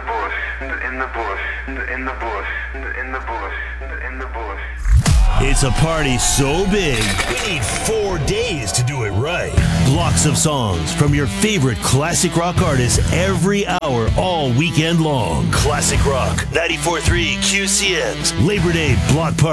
bush, in the bush, in the bush, in the bush, in the bush. It's a party so big, we need 4 days to do it right. Blocks of songs from your favorite classic rock artists every hour, all weekend long. Classic Rock, 94.3 QCN's Labor Day Block Party.